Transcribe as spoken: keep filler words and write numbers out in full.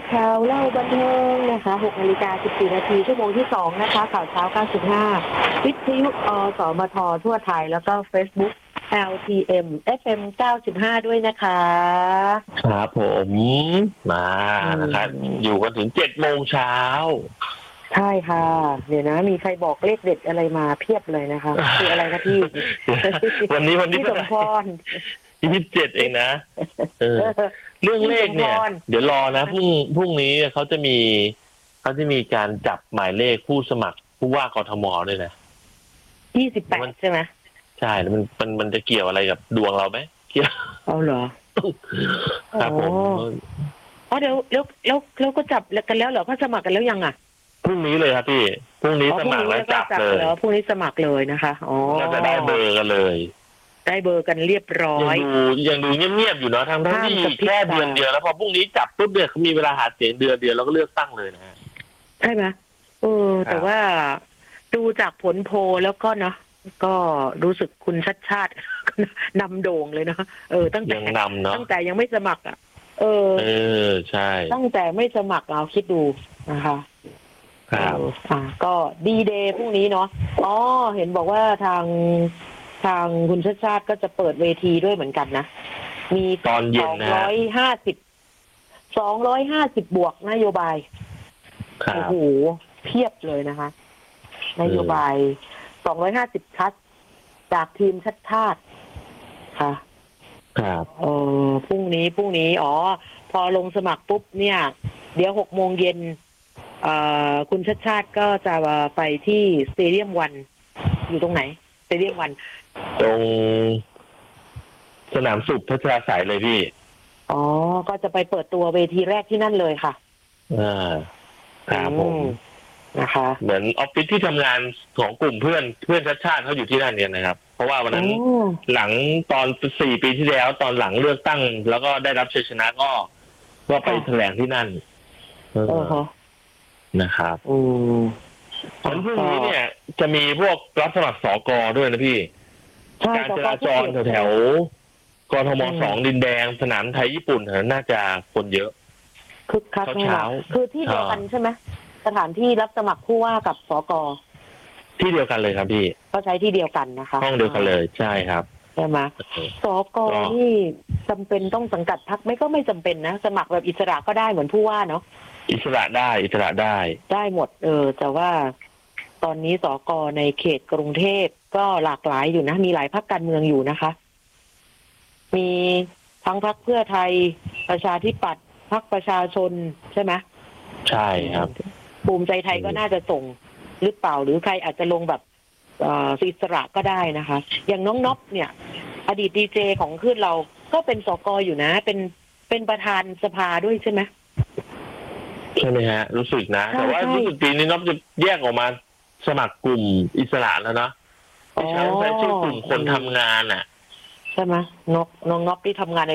ข่าวเล่าบันเทิงนะคะหกนาฬิกาสิบสี่นาทีชั่วโมงที่สองนะคะข่าวเช้าเก้าสิบห้าวิทยุอสมททั่วไทยแล้วก็ Facebook แอล ที เอ็ม เอฟ เอ็ม เก้าสิบห้าด้วยนะคะครับผมมานะครับอยู่กันถึงเจ็ดโมงเช้าใช่ค่ะเดี๋ยวนะมีใครบอกเลขเด็ดอะไรมาเพียบเลยนะคะคืออะไรคะพี่วันนี้วันนี้พี่สมพรยี่สิบเจ็ดเองนะเออเรื่องเลขเนี่ยเดี๋ยวรอนะพรุ่งพรุ่งนี้เขาจะมีเขาจะมีการจับหมายเลขผู้สมัครผู้ว่ากทมด้วยนะยี่สิบแปดใช่ไหมใช่แล้วมันมันมันจะเกี่ยวอะไรกับดวงเราไหมเกี่ยวเอาเหรอครับผมอ๋อเดี๋ยวแล้วแล้วแล้วก็จับกันแล้วเหรอเขาสมัครกันแล้วยังอ่ะพรุ่งนี้เลยครับพี่พรุ่งนี้สมัครแล้วจับเลยพรุ่งนี้สมัครเลยนะคะอ๋อก็จะได้เบอร์กันเลยได้เบอร์กันเรียบร้อยยังดูยังดูเงียบๆอยู่เนาะทางทั้งที่แค่เดือนเดียวแล้วพอพรุ่งนี้จับปุ๊บเนี่ยเขามีเวลาหาเสียงเดือนเดียวแล้วก็เลือกตั้งเลยนะใช่ไหมเออแต่ว่าดูจากผลโพลแล้วก็เนาะก็รู้สึกคุณชัดชาตินำโด่งเลยนะเออตั้งแต่ยังนำเนาะตั้งแต่ยังไม่สมัครอ่ะเออเออใช่ตั้งแต่ไม่สมัครเราคิดดูนะคะครับอ่าก็ดีเดย์พรุ่งนี้เนาะอ๋อเห็นบอกว่าทางทางคุณชาติชาติก็จะเปิดเวทีด้วยเหมือนกันนะมีตอนเย็นนะสองร้อยห้าสิบสองร้อยห้าสิบบวกนโยบายโอ้โหเพียบเลยนะคะนโยบายสองร้อยห้าสิบชัดจากทีมชาติชาติค่ะครับเออพรุ่งนี้พรุ่งนี้อ๋อพอลงสมัครปุ๊บเนี่ยเดี๋ยวหกโมงเย็นคุณชาติชาติก็จะไปที่สเตเดียมวันอยู่ตรงไหนสเตเดียมวันตรงสนามสุขพัชราสายเลยพี่อ๋อก็จะไปเปิดตัวเวทีแรกที่นั่นเลยค่ะอ่าครับผมนะคะเหมือนออฟฟิศที่ทำงานของกลุ่มเพื่อนเพื่อนชาติชาติเขาอยู่ที่นั่นเนี่ยนะครับเพราะว่าวันนั้นหลังตอนสี่ปีที่แล้วตอนหลังเลือกตั้งแล้วก็ได้รับชัยชนะก็ก็ไปแถลงที่นั่นนะครับวันพรุ่งนี้เนี่ยจะมีพวกรับสมัครสกด้วยนะพี่การจราจรแถวๆกทมสองดินแดงสนามไทยญี่ปุ่นน่าจะคนเยอะคึกคักเช้าคือที่เดียวกันใช่ไหมสถานที่รับสมัครผู้ว่ากับสกที่เดียวกันเลยครับพี่ก็ใช้ที่เดียวกันนะคะห้องเดียวกันเลยใช่ครับใช่ไหมสกนี่จำเป็นต้องสังกัดพรรคไหมก็ไม่จำเป็นนะสมัครแบบอิสระก็ได้เหมือนผู้ว่าเนาะอิสระได้อิสระได้ได้หมดเออแต่ว่าตอนนี้สกในเขตกรุงเทพก็หลากหลายอยู่นะมีหลายพรรคการเมืองอยู่นะคะมีทั้งพรรคเพื่อไทยประชาธิปัตย์พรรคประชาชนใช่ไหมใช่ครับภูมิใจไทยก็น่าจะส่งหรือเปล่าหรือใครอาจจะลงแบบอิสระก็ได้นะคะอย่างน้องน็อปเนี่ยอดีตดีเจของขึ้นเราก็เป็นสกอยู่นะเป็นเป็นประธานสภาด้วยใช่ไหมใช่ไหมฮะรู้สึกนะแต่ว่ารู้สึกปีนี้น็อปจะแยกออกมาสมัครกลุ่มอิสระแล้วนะไม่ใช่ใช้ชื่อกลุ่มคนทำงานอ่ะใช่ไหมนกน้องน็อปที่ทำงานใน